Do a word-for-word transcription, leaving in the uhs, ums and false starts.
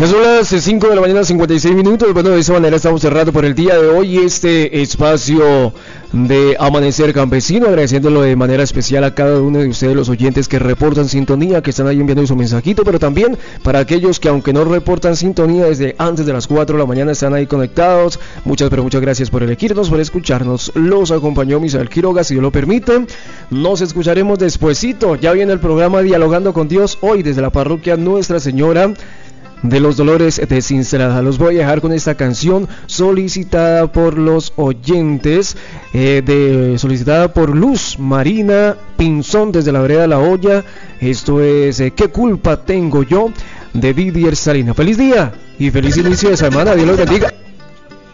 Ya son las cinco de la mañana, cincuenta y seis minutos. Bueno, de esa manera estamos cerrando por el día de hoy este espacio de Amanecer Campesino, agradeciéndolo de manera especial a cada uno de ustedes, los oyentes que reportan sintonía, que están ahí enviando su mensajito, pero también para aquellos que aunque no reportan sintonía desde antes de las cuatro de la mañana están ahí conectados. Muchas, pero muchas gracias por elegirnos, por escucharnos. Los acompañó Misael Quiroga, si Dios lo permite. Nos escucharemos despuesito. Ya viene el programa Dialogando con Dios, hoy desde la parroquia Nuestra Señora de los Dolores de Cincelada. Los voy a dejar con esta canción solicitada por los oyentes, eh, de, solicitada por Luz Marina Pinzón desde la vereda La Olla. Esto es eh, ¿Qué culpa tengo yo? De Didier Salina. Feliz día y feliz inicio de semana. Dios los bendiga.